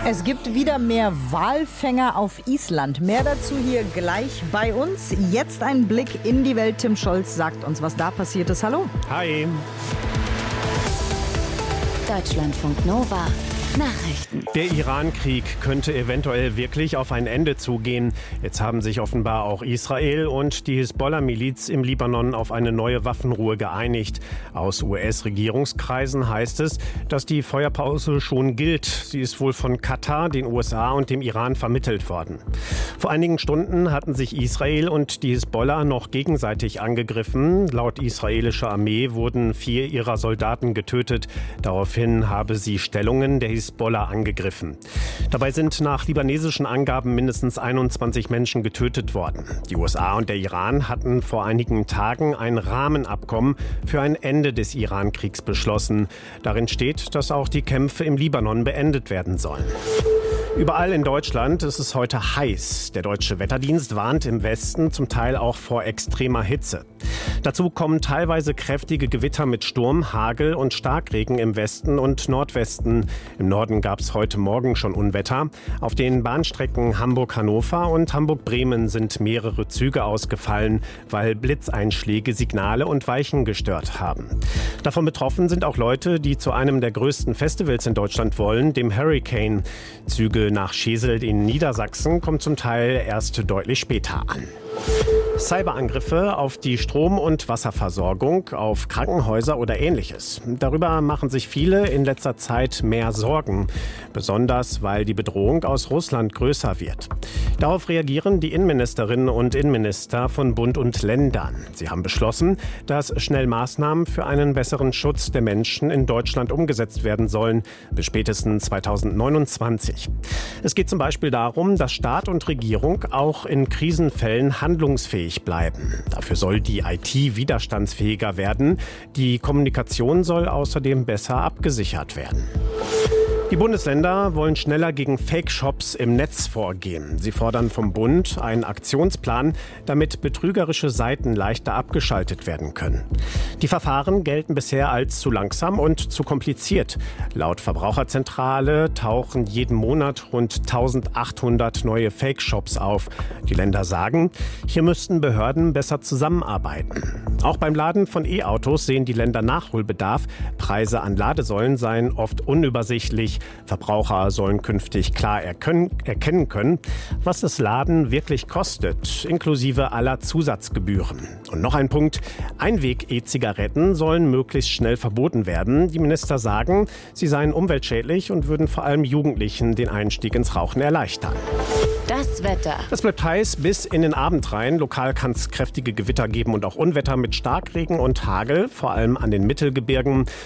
Es gibt wieder mehr Walfänger auf Island. Mehr dazu hier gleich bei uns. Jetzt ein Blick in die Welt. Tim Scholz sagt uns, was da passiert ist. Hallo. Hi. Deutschlandfunk Nova. Nachrichten. Der Iran-Krieg könnte eventuell wirklich auf ein Ende zugehen. Jetzt haben sich offenbar auch Israel und die Hisbollah-Miliz im Libanon auf eine neue Waffenruhe geeinigt. Aus US-Regierungskreisen heißt es, dass die Feuerpause schon gilt. Sie ist wohl von Katar, den USA und dem Iran vermittelt worden. Vor einigen Stunden hatten sich Israel und die Hisbollah noch gegenseitig angegriffen. Laut israelischer Armee wurden 4 ihrer Soldaten getötet. Daraufhin habe sie Stellungen der Hisbollah angegriffen. Dabei sind nach libanesischen Angaben mindestens 21 Menschen getötet worden. Die USA und der Iran hatten vor einigen Tagen ein Rahmenabkommen für ein Ende des Iran-Kriegs beschlossen. Darin steht, dass auch die Kämpfe im Libanon beendet werden sollen. Überall in Deutschland ist es heute heiß. Der Deutsche Wetterdienst warnt im Westen zum Teil auch vor extremer Hitze. Dazu kommen teilweise kräftige Gewitter mit Sturm, Hagel und Starkregen im Westen und Nordwesten. Im Norden gab es heute Morgen schon Unwetter. Auf den Bahnstrecken Hamburg-Hannover und Hamburg-Bremen sind mehrere Züge ausgefallen, weil Blitzeinschläge Signale und Weichen gestört haben. Davon betroffen sind auch Leute, die zu einem der größten Festivals in Deutschland wollen, dem Hurricane. Züge nach Schesel in Niedersachsen kommen zum Teil erst deutlich später an. Cyberangriffe auf die Strom- und Wasserversorgung, auf Krankenhäuser oder Ähnliches. Darüber machen sich viele in letzter Zeit mehr Sorgen. Besonders, weil die Bedrohung aus Russland größer wird. Darauf reagieren die Innenministerinnen und Innenminister von Bund und Ländern. Sie haben beschlossen, dass schnell Maßnahmen für einen besseren Schutz der Menschen in Deutschland umgesetzt werden sollen, bis spätestens 2029. Es geht zum Beispiel darum, dass Staat und Regierung auch in Krisenfällen handlungsfähig bleiben. Dafür soll die IT widerstandsfähiger werden. Die Kommunikation soll außerdem besser abgesichert werden. Die Bundesländer wollen schneller gegen Fake-Shops im Netz vorgehen. Sie fordern vom Bund einen Aktionsplan, damit betrügerische Seiten leichter abgeschaltet werden können. Die Verfahren gelten bisher als zu langsam und zu kompliziert. Laut Verbraucherzentrale tauchen jeden Monat rund 1800 neue Fake-Shops auf. Die Länder sagen, hier müssten Behörden besser zusammenarbeiten. Auch beim Laden von E-Autos sehen die Länder Nachholbedarf. Preise an Ladesäulen seien oft unübersichtlich. Verbraucher sollen künftig klar erkennen können, was das Laden wirklich kostet, inklusive aller Zusatzgebühren. Und noch ein Punkt, Einweg-E-Zigaretten sollen möglichst schnell verboten werden. Die Minister sagen, sie seien umweltschädlich und würden vor allem Jugendlichen den Einstieg ins Rauchen erleichtern. Das Wetter. Es bleibt heiß bis in den Abend rein. Lokal kann es kräftige Gewitter geben und auch Unwetter mit Starkregen und Hagel, vor allem an den Mittelgebirgen.